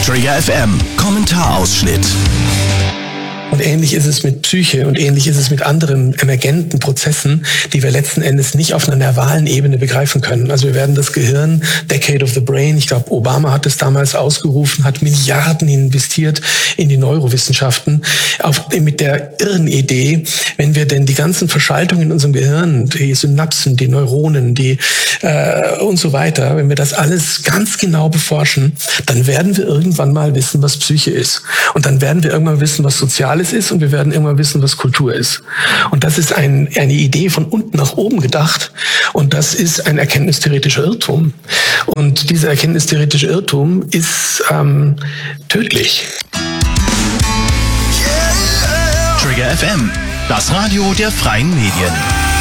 Trigger FM Kommentarausschnitt. Und ähnlich ist es mit Psyche und ähnlich ist es mit anderen emergenten Prozessen, die wir letzten Endes nicht auf einer nervalen Ebene begreifen können. Also wir werden das Gehirn, Decade of the Brain, ich glaube Obama hat es damals ausgerufen, hat Milliarden investiert in die Neurowissenschaften, mit der irren Idee, wenn wir denn die ganzen Verschaltungen in unserem Gehirn, die Synapsen, die Neuronen, und so weiter, wenn wir das alles ganz genau beforschen, dann werden wir irgendwann mal wissen, was Psyche ist. Und dann werden wir irgendwann wissen, was Soziales ist, und wir werden irgendwann wissen, was Kultur ist. Und das ist eine Idee von unten nach oben gedacht, und das ist ein erkenntnistheoretischer Irrtum. Und dieser erkenntnistheoretische Irrtum ist tödlich. Trigger FM, das Radio der freien Medien.